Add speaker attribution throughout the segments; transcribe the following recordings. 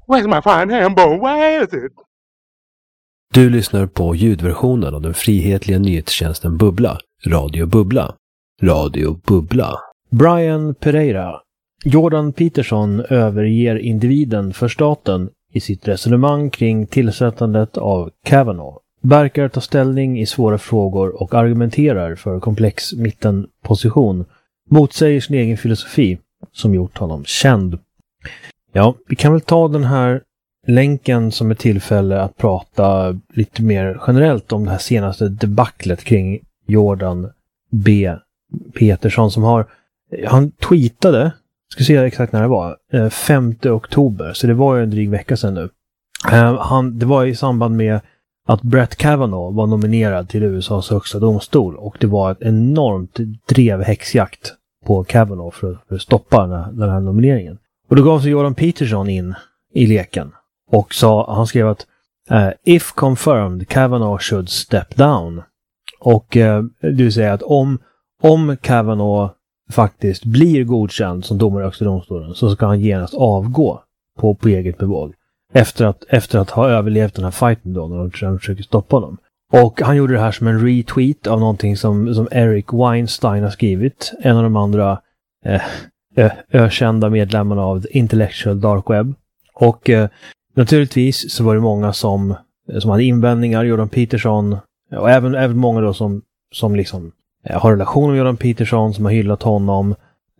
Speaker 1: Where's my fine hamburger? Where is it?
Speaker 2: Du lyssnar på ljudversionen av den frihetliga nyhetstjänsten Bubbla, Radio Bubbla. Radio Bubbla. Brian Pereira. Jordan Peterson överger individen för staten i sitt resonemang kring tillsättandet av Kavanaugh. Verkar ta ställning i svåra frågor och argumenterar för komplex mittenposition. Motsäger sin egen filosofi som gjort honom känd. Ja, vi kan väl ta den här länken som ett tillfälle att prata lite mer generellt om det här senaste debaclet kring Jordan B. Peterson som han tweetade, ska se exakt när det var, 5 oktober, så det var ju en dryg vecka sedan nu. Det var i samband med att Brett Kavanaugh var nominerad till USAs högsta domstol och det var ett enormt drevhäxjakt på Kavanaugh för att stoppa den här nomineringen. Och då gav sig Jordan Peterson in i leken och han skrev att if confirmed, Kavanaugh should step down. Och det vill säga att om Kavanaugh faktiskt blir godkänd som domare i högsta domstolen så ska han genast avgå på eget bevåg. Efter att ha överlevt den här fighten då när de försöker stoppa honom. Och han gjorde det här som en retweet av någonting som Eric Weinstein har skrivit. En av de andra ökända medlemmarna av The Intellectual Dark Web. Och naturligtvis så var det många som hade invändningar. Jordan Peterson och även många då som liksom har relation med Jordan Peterson, som har hyllat honom.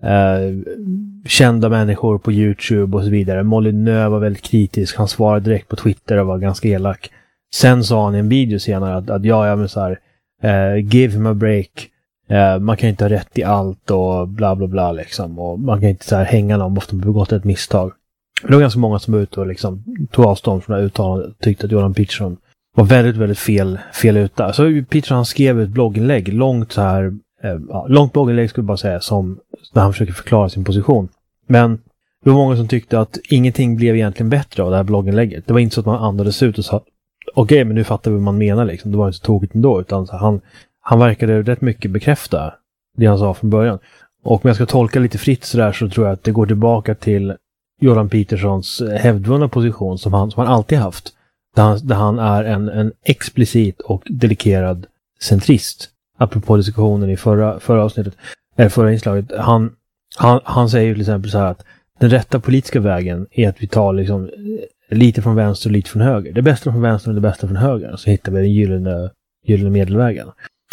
Speaker 2: Kända människor på YouTube och så vidare. Molyneux var väldigt kritisk. Han svarade direkt på Twitter och var ganska elak. Sen sa han i en video senare att men så här, give him a break. Man kan inte ha rätt i allt och bla bla bla liksom. Och man kan inte så här hänga någon ofta begått ett misstag. Det var ganska många som var ute och liksom tog avstånd från det här uttalandet och tyckte att Jordan Peterson var väldigt, väldigt fel ute. Så Peterson han skrev ett blogginlägg, långt blogginlägg skulle jag bara säga, som där han försöker förklara sin position. Men det var många som tyckte att ingenting blev egentligen bättre av det här blogginlägget. Det var inte så att man andades ut och sa okej, men nu fattar vi vad man menar liksom. Det var inte så tokigt ändå, utan så han verkade rätt mycket bekräfta det han sa från början. Och om jag ska tolka lite fritt sådär så tror jag att det går tillbaka till Jordan Petersons hävdvunna position som han alltid haft. Där han är en explicit och dedikerad centrist. Apropå diskussionen i förra avsnittet, eller förra inslaget. Han säger ju till exempel så här att den rätta politiska vägen är att vi tar liksom lite från vänster och lite från höger. Det bästa från vänster och det bästa från höger. Så hittar vi den gyllene medelvägen.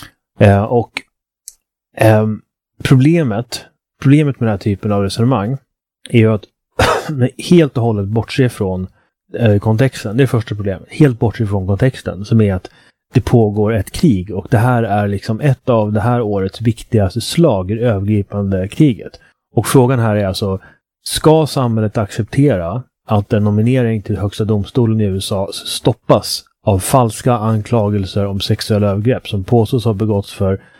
Speaker 2: Problemet med den här typen av resonemang är ju att helt och hållet bortse från kontexten. Det är första problemet. Helt bortse från kontexten som är att det pågår ett krig och det här är liksom ett av det här årets viktigaste slag i det övergripande kriget. Och frågan här är alltså, ska samhället acceptera att en nominering till högsta domstolen i USA stoppas av falska anklagelser om sexuella övergrepp som påstås ha begåtts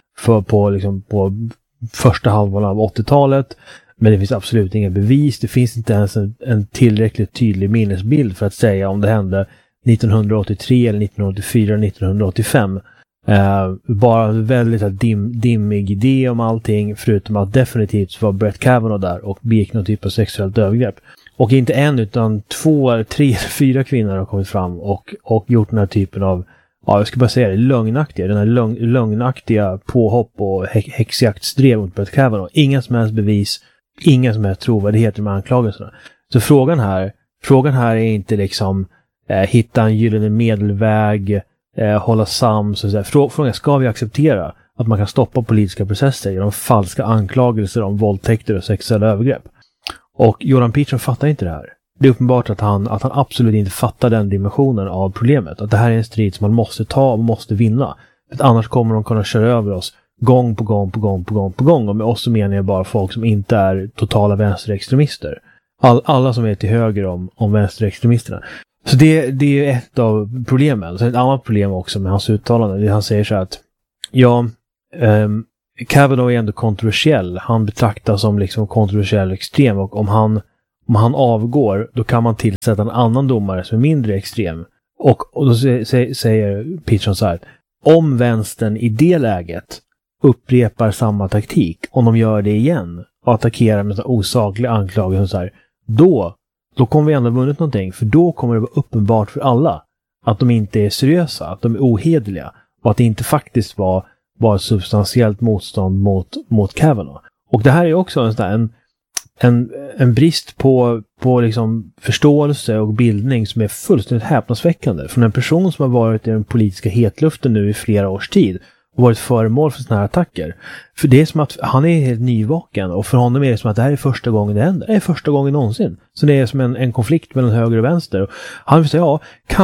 Speaker 2: på första halvan av 80-talet, men det finns absolut inga bevis. Det finns inte ens en tillräckligt tydlig minnesbild för att säga om det hände 1983 eller 1984 eller 1985. Bara väldigt dimmig idé om allting, förutom att definitivt var Brett Kavanaugh där och begick någon typ av sexuellt övergrepp. Och inte en utan 2, 3 eller 4 kvinnor har kommit fram och gjort den här typen av, jag ska bara säga det, lögnaktiga påhopp och häxjaktsdrev mot Brett Kavanaugh. Inga som helst bevis, inga som helst trovärdighet med anklagelserna. Så frågan här är inte liksom hitta en gyllene medelväg, hålla sams och så där. Frågan är, ska vi acceptera att man kan stoppa politiska processer genom falska anklagelser om våldtäkter och sexuella övergrepp? Och Jordan Peterson fattar inte det här. Det är uppenbart att han absolut inte fattar den dimensionen av problemet. Att det här är en strid som man måste ta och måste vinna. För att annars kommer de kunna köra över oss gång på gång. Och med oss så menar jag bara folk som inte är totala vänsterextremister. Alla som är till höger om vänsterextremisterna. Så det är ett av problemen. Så ett annat problem också med hans uttalande. Han säger så här att Kavanaugh är ändå kontroversiell. Han betraktas som liksom kontroversiell extrem, och om han avgår, då kan man tillsätta en annan domare som är mindre extrem. Och då säger Peterson så här: om vänstern i det läget upprepar samma taktik, om de gör det igen och attackerar med osakliga anklagelser så här, då då kommer vi ändå ha vunnit någonting. För då kommer det vara uppenbart för alla att de inte är seriösa, att de är ohederliga och att det inte faktiskt var bara substantiellt motstånd mot Kavanaugh. Och det här är också en brist på liksom förståelse och bildning som är fullständigt häpnadsväckande från en person som har varit i den politiska hetluften nu i flera års tid och varit föremål för såna här attacker. För det är som att han är helt nyvaken och för honom är det som att det här är första gången det händer. Det är första gången någonsin. Så det är som en konflikt mellan höger och vänster. Och han vill säga,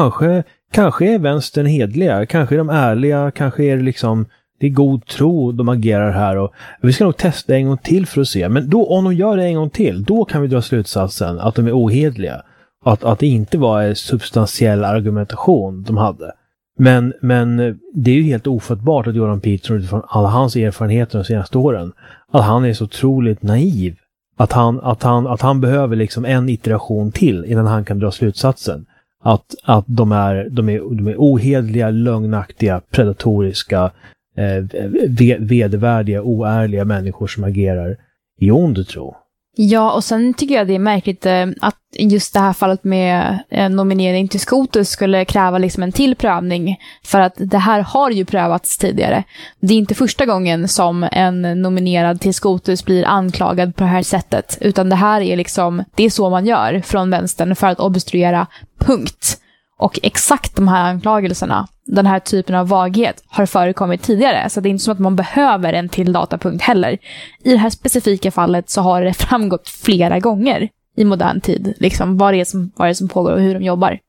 Speaker 2: kanske är vänstern hedliga, kanske är de ärliga, kanske är det liksom det är god tro de agerar här och vi ska nog testa en gång till för att se. Men då, om de gör det en gång till, då kan vi dra slutsatsen att de är ohederliga. Att det inte var en substantiell argumentation de hade. Men det är ju helt ofattbart att Jordan Peterson utifrån alla hans erfarenheter de senaste åren, att han är så otroligt naiv. Att han behöver liksom en iteration till innan han kan dra slutsatsen. Att de är ohederliga, lögnaktiga, predatoriska, vedervärdiga, oärliga människor som agerar i ond tro.
Speaker 3: Ja, och sen tycker jag det är märkligt att just det här fallet med nominering till SCOTUS skulle kräva liksom en tillprövning, för att det här har ju prövats tidigare. Det är inte första gången som en nominerad till SCOTUS blir anklagad på det här sättet, utan det här är liksom, det är så man gör från vänstern för att obstruera, punkt. Och exakt de här anklagelserna, den här typen av vaghet har förekommit tidigare. Så det är inte som att man behöver en till datapunkt heller. I det här specifika fallet så har det framgått flera gånger i modern tid. Liksom vad det är som pågår och hur de jobbar.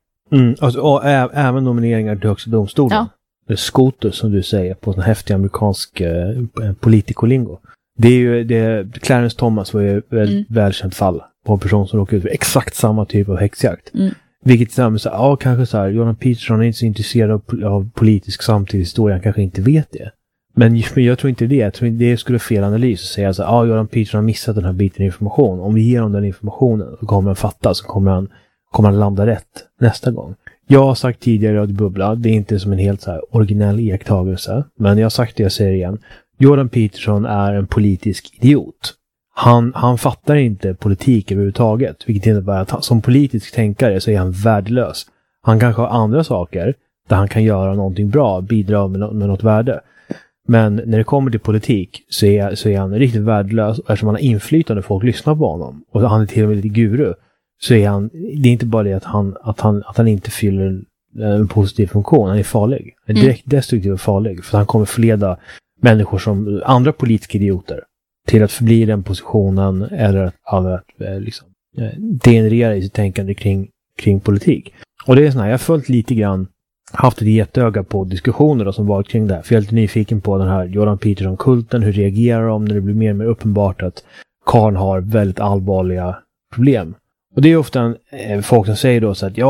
Speaker 2: Och även nomineringar till högsta domstolen. Ja. SCOTUS som du säger på en häftig amerikansk politikolingo. Det är ju Clarence Thomas var ju ett välkänt fall på en person som råkade ut för exakt samma typ av häxjakt. Vilket tillsammans kanske så här, Jordan Peterson är inte så intresserad av politisk samtidshistoria, han kanske inte vet det. Men jag tror inte det. Jag tror det skulle fel analys att säga så här, Jordan Peterson har missat den här biten information. Om vi ger honom den informationen så kommer han fatta, så kommer han landa rätt nästa gång. Jag har sagt tidigare i Radio Bubbla, det är inte som en helt så här originell iakttagelse, men jag har sagt det, jag säger igen. Jordan Peterson är en politisk idiot. Han fattar inte politik överhuvudtaget, vilket innebär att som politisk tänkare så är han värdelös. Han kanske har andra saker där han kan göra någonting bra, bidra med något värde. Men när det kommer till politik så är han riktigt värdelös, eftersom han har inflytande, folk lyssnar på honom. Och han är till och med lite guru. Så är han, det är inte bara det att han inte fyller en positiv funktion, han är farlig. Han är direkt destruktiv och farlig, för han kommer förleda människor som andra politiska idioter till att förbli den positionen eller att liksom, degenerera i sitt tänkande kring politik. Och det är sån här, jag har följt lite grann, haft ett jätteöga på diskussioner då, som varit kring det här. För jag är lite nyfiken på den här Jordan Peterson-kulten, hur reagerar de när det blir mer och mer uppenbart att Karl har väldigt allvarliga problem. Och det är ofta folk som säger då så att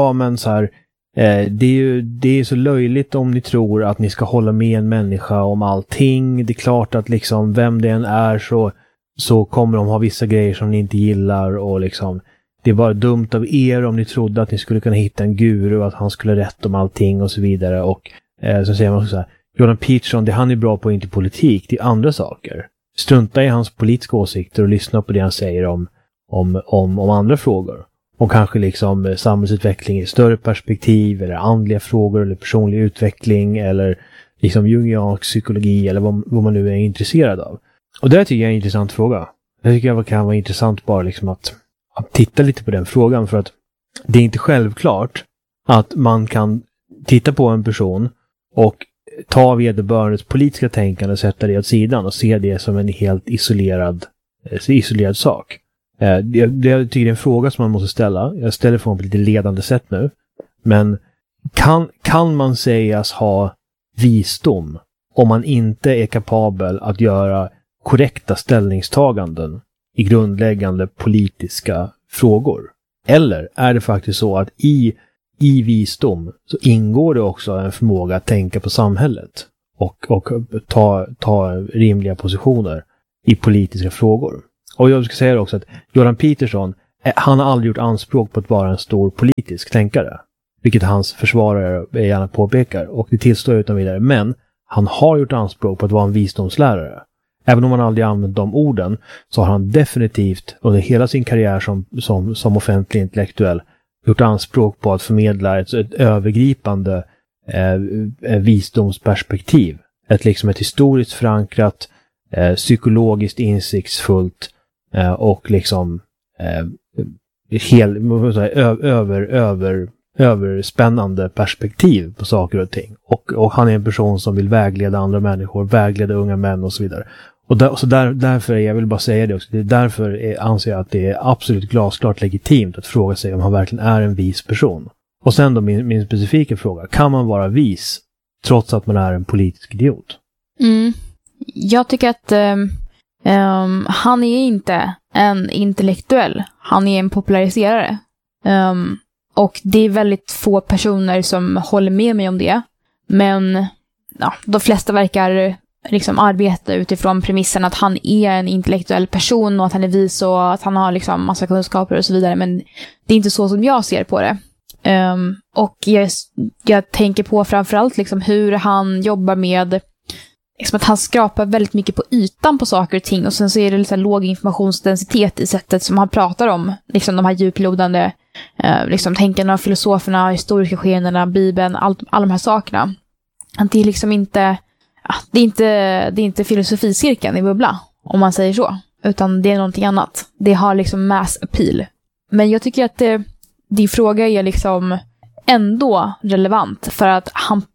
Speaker 2: det är så löjligt om ni tror att ni ska hålla med en människa om allting. Det är klart att liksom vem det än är så kommer de ha vissa grejer som ni inte gillar, och liksom det är bara dumt av er om ni trodde att ni skulle kunna hitta en guru och att han skulle rätt om allting och så vidare. Och så säger man så här, Jordan Peterson, det han är bra på är inte politik, det är andra saker. Strunta i hans politiska åsikter och lyssna på det han säger om andra frågor. Och kanske liksom samhällsutveckling i större perspektiv, eller andliga frågor, eller personlig utveckling, eller liksom jungiansk psykologi, eller vad man nu är intresserad av. Och det tycker jag är en intressant fråga. Jag tycker det kan vara intressant bara liksom att titta lite på den frågan, för att det är inte självklart att man kan titta på en person och ta vederbörandes politiska tänkande och sätta det åt sidan och se det som en helt isolerad sak. Jag tycker det är en fråga som man måste ställa. Jag ställer frågan på lite ledande sätt nu. Men kan man sägas ha visdom om man inte är kapabel att göra korrekta ställningstaganden i grundläggande politiska frågor? Eller är det faktiskt så att i visdom så ingår det också en förmåga att tänka på samhället och ta rimliga positioner i politiska frågor? Och jag ska säga också att Jordan Peterson, han har aldrig gjort anspråk på att vara en stor politisk tänkare. Vilket hans försvarare gärna påpekar. Och det tillstår jag utan vidare. Men han har gjort anspråk på att vara en visdomslärare. Även om han aldrig använt de orden, så har han definitivt under hela sin karriär som offentlig intellektuell gjort anspråk på att förmedla ett övergripande visdomsperspektiv. Ett historiskt förankrat, psykologiskt insiktsfullt och överspännande perspektiv på saker och ting. Och han är en person som vill vägleda andra människor, vägleda unga män och så vidare. Och därför, jag vill bara säga det också, därför anser jag att det är absolut glasklart legitimt att fråga sig om han verkligen är en vis person. Och sen då min specifika fråga, kan man vara vis trots att man är en politisk idiot?
Speaker 3: Jag tycker att han är inte en intellektuell, han är en populariserare. Och det är väldigt få personer som håller med mig om det. Men de flesta verkar arbeta utifrån premissen att han är en intellektuell person och att han är vis och att han har massa kunskaper och så vidare. Men det är inte så som jag ser på det. Och jag tänker på framförallt hur han jobbar med att han skrapar väldigt mycket på ytan på saker och ting. Och sen så är det låg informationsdensitet i sättet som han pratar om. De här djuplodande tänkarna, filosoferna, historiska skeendena, Bibeln, alla de här sakerna. Att det är inte... Det är inte filosoficirkeln i Bubbla, om man säger så. Utan det är någonting annat. Det har mass appeal. Men jag tycker att din fråga är ändå relevant. För att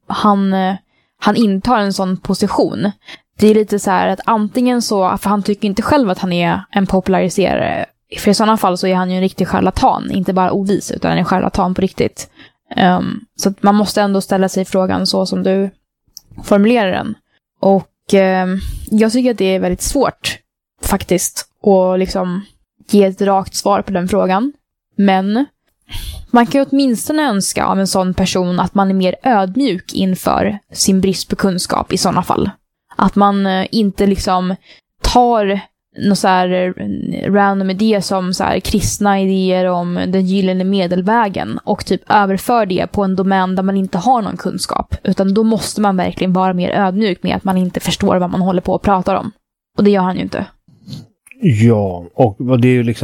Speaker 3: han intar en sån position. Det är lite så här att antingen så... För han tycker inte själv att han är en populariserare. För i sådana fall så är han ju en riktig charlatan. Inte bara ovis, utan en charlatan på riktigt. Så att man måste ändå ställa sig frågan så som du formulerar den. Och jag tycker att det är väldigt svårt faktiskt att ge ett rakt svar på den frågan. Men man kan ju åtminstone önska av en sån person att man är mer ödmjuk inför sin brist på kunskap i sådana fall. Att man inte tar någon så här random idé som så här kristna idéer om den gyllene medelvägen och typ överför det på en domän där man inte har någon kunskap. Utan då måste man verkligen vara mer ödmjuk med att man inte förstår vad man håller på att prata om. Och det gör han ju inte.
Speaker 2: Ja, och det är ju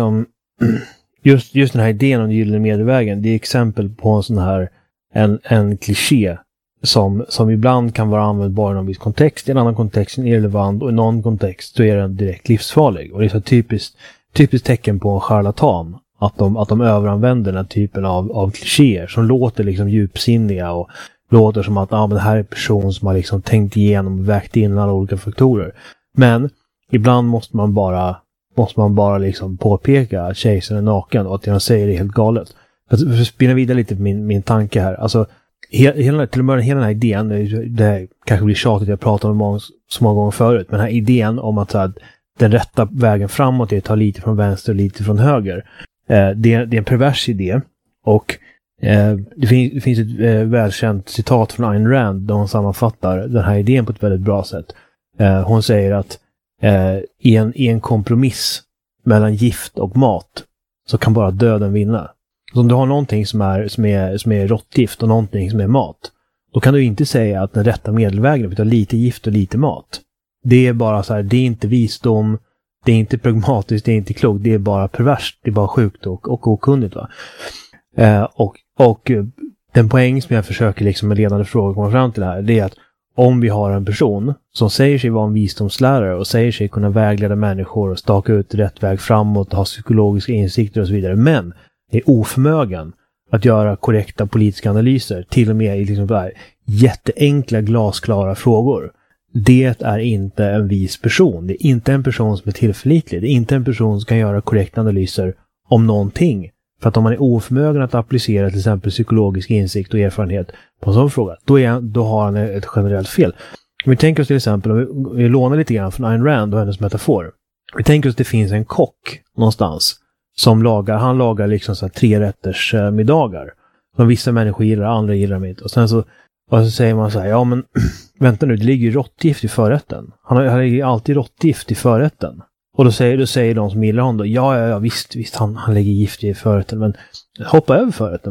Speaker 2: just den här idén om den gyllene medelvägen, det är exempel på en sån här en kliché som ibland kan vara användbar i någon viss kontext, i en annan kontext är irrelevant och i någon kontext så är den direkt livsfarlig. Och det är så typiskt tecken på en charlatan att de överanvänder den här typen av klichéer som låter djupsinniga och låter som att men det här är en person som har tänkt igenom och vägt in alla olika faktorer. Men ibland måste man bara påpeka att kejsaren är naken och att det han säger är helt galet. För att spinna vidare lite på min tanke här. Alltså hela den här idén, det kanske blir tjatigt, jag pratar om så många gånger förut, men den här idén om att den rätta vägen framåt är att ta lite från vänster och lite från höger. Det är en pervers idé, och det finns ett välkänt citat från Ayn Rand där hon sammanfattar den här idén på ett väldigt bra sätt. Hon säger att i en kompromiss mellan gift och mat så kan bara döden vinna. Så om du har någonting som är råttgift och någonting som är mat, då kan du inte säga att den rätta medelvägen är lite gift och lite mat. Det är bara så här, det är inte visdom, det är inte pragmatiskt, det är inte klokt, det är bara perverst, det är bara sjukt och okunnigt, va? Och den poäng som jag försöker med ledande frågor komma fram till här, det är att om vi har en person som säger sig vara en visdomslärare och säger sig kunna vägleda människor och staka ut rätt väg framåt och ha psykologiska insikter och så vidare, men är oförmögen att göra korrekta politiska analyser, till och med i jätteenkla glasklara frågor. Det är inte en vis person. Det är inte en person som är tillförlitlig. Det är inte en person som kan göra korrekta analyser om någonting. För att om man är oförmögen att applicera till exempel psykologisk insikt och erfarenhet på en sån fråga, då har han ett generellt fel. Om vi tänker oss till exempel, om vi lånar lite grann från Ayn Rand och hennes metafor. Vi tänker oss att det finns en kock någonstans som han lagar så här 3-rätters middagar. Som vissa människor gillar, andra gillar de inte. Och så säger man så här, ja men vänta nu, det ligger ju råttgift i förrätten. Han lägger alltid råttgift i förrätten. Och då säger de som gillar honom då, ja visst han lägger gift i förrätten, men hoppa över förrätten bara.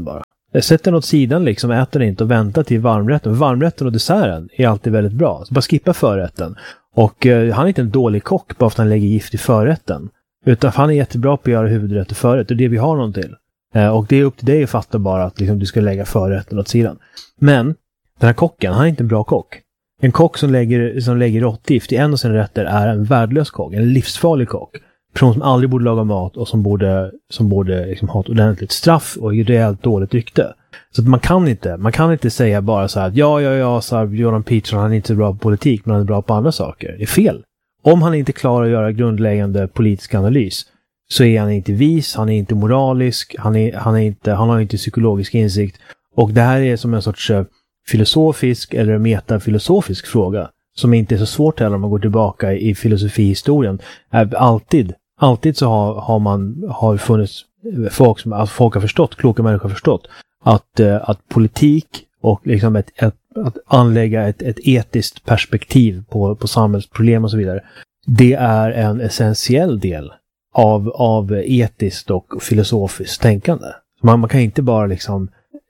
Speaker 2: Sätt den åt sidan liksom, ät den inte och vänta till varmrätten. Varmrätten och desserten är alltid väldigt bra. Så bara skippa förrätten. Och han är inte en dålig kock bara för att han lägger gift i förrätten. Utan han är jättebra på att göra huvudrätt och förrätt. Det är det vi har någon till. Och det är upp till dig att fatta bara att liksom, du ska lägga förrätten åt sidan. Men den här kocken, han är inte en bra kock. En kock som lägger råttgift i en och sina rätter är en värdelös kock. En livsfarlig kock. En person som aldrig borde laga mat och som borde liksom ha ett ordentligt straff och ett rejält dåligt rykte. Så att man kan inte säga bara så här att ja, så här, Jordan Peterson, han är inte bra på politik men han är bra på andra saker. Det är fel. Om han inte klarar att göra grundläggande politisk analys så är han inte vis, han är inte moralisk, han har inte psykologisk insikt. Och det här är som en sorts filosofisk eller metafilosofisk fråga som inte är så svårt heller om man går tillbaka i filosofihistorien. Alltid så har funnits folk har förstått, kloka människor har förstått att politik och liksom att anlägga ett etiskt perspektiv på samhällsproblem och så vidare, det är en essentiell del av etiskt och filosofiskt tänkande. Man kan inte bara liksom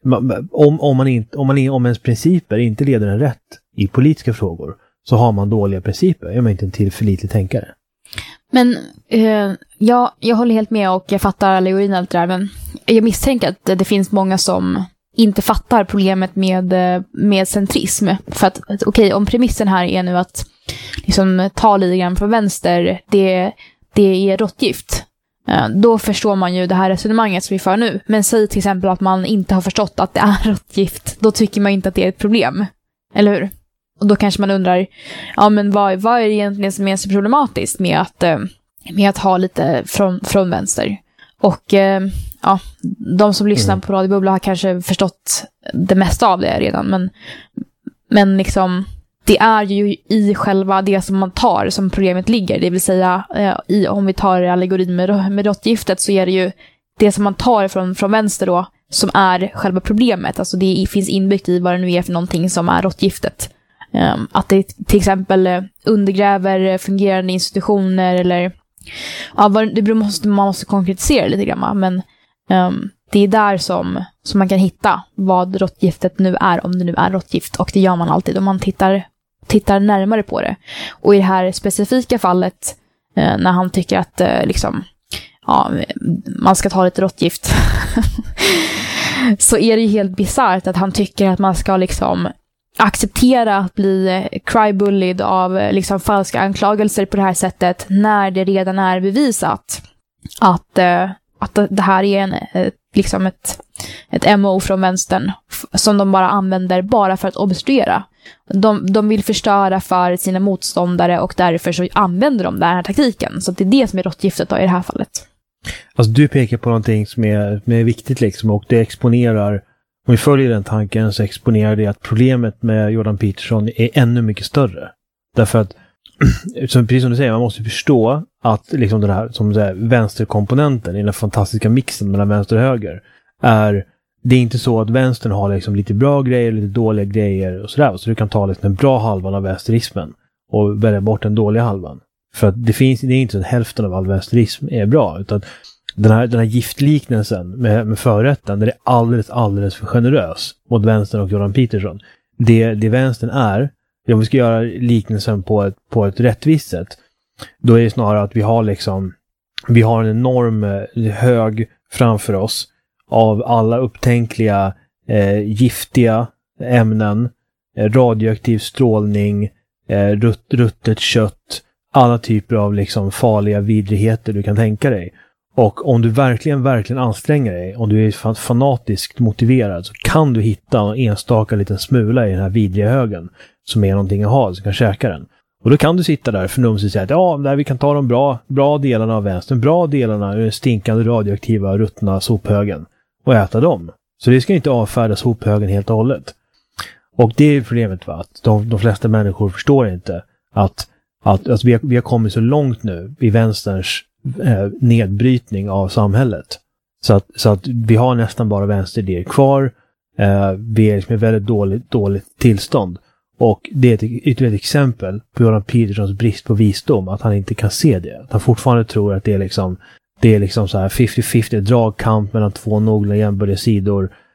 Speaker 2: om ens principer inte leder en rätt i politiska frågor så har man dåliga principer. Är man inte en tillförlitlig tänkare. Men
Speaker 3: jag håller helt med och jag fattar allegorin allt det där, men jag misstänker att det finns många som inte fattar problemet med centrism. För att okej, om premissen här är nu att liksom ta lite grann från vänster, det är råttgift. Då förstår man ju det här resonemanget som vi för nu. Men säg till exempel att man inte har förstått att det är råttgift. Då tycker man inte att det är ett problem. Eller hur? Och då kanske man undrar, ja men vad är det egentligen som är så problematiskt med att ha lite från vänster? Och ja, de som lyssnar på Radio Bubbla har kanske förstått det mesta av det redan. Men liksom, det är ju i själva det som man tar som problemet ligger. Det vill säga, om vi tar allegorin med råttgiftet så är det ju det som man tar från vänster då som är själva problemet. Alltså det finns inbyggt i vad det nu är för någonting som är råttgiftet. Att det till exempel undergräver fungerande institutioner eller ja, man måste konkretisera lite grann, men det är där som man kan hitta vad råttgiftet nu är, om det nu är råttgift, och det gör man alltid om man tittar närmare på det. Och i det här specifika fallet när han tycker att liksom, ja, man ska ta lite råttgift så är det ju helt bizarrt att han tycker att man ska liksom acceptera att bli crybullied av liksom falska anklagelser på det här sättet när det redan är bevisat att det här är liksom ett MO från vänstern som de bara använder bara för att obstruera. De vill förstöra för sina motståndare och därför så använder de den här taktiken. Så det är det som är råttgiftet i det här fallet.
Speaker 2: Alltså du pekar på någonting som är viktigt liksom, och det exponerar, om vi följer den tanken så exponerar det att problemet med Jordan Peterson är ännu mycket större. Därför att, precis som du säger, man måste förstå att liksom den här, som säger, vänsterkomponenten i den fantastiska mixen mellan vänster och höger det är inte så att vänstern har liksom lite bra grejer, lite dåliga grejer och sådär. Så du kan ta liksom den bra halvan av vänsterismen och välja bort den dåliga halvan. För att det är inte så att hälften av all vänsterism är bra, utan den här giftliknelsen med förrätten, där det är alldeles för generös mot vänstern och Jordan Peterson. Det vänstern är, om vi ska göra liknelsen på ett rättvist sätt, då är det snarare att vi har en enorm hög framför oss av alla upptänkliga giftiga ämnen, radioaktiv strålning, ruttet kött, alla typer av liksom farliga vidrigheter du kan tänka dig. Och om du verkligen anstränger dig, om du är fanatiskt motiverad, så kan du hitta en enstaka liten smula i den här vidriga högen som är någonting att ha, så kan käka den. Och då kan du sitta där förnumsigt och säga att ja, där vi kan ta de bra delarna av vänstern, bra delarna ur den stinkande radioaktiva ruttna sophögen och äta dem. Så det ska inte avfärda sophögen helt och hållet. Och det är problemet, va? Att de flesta människor förstår inte att alltså vi har kommit så långt nu i vänsterns nedbrytning av samhället. Så att vi har nästan bara vänsteridéer kvar. Vi är liksom i väldigt dåligt tillstånd. Och det är ytterligare ett exempel på Jordan Petersons brist på visdom, att han inte kan se det. Att han fortfarande tror att det är liksom så här 50-50 dragkamp mellan två någorlunda jämbördiga sidor.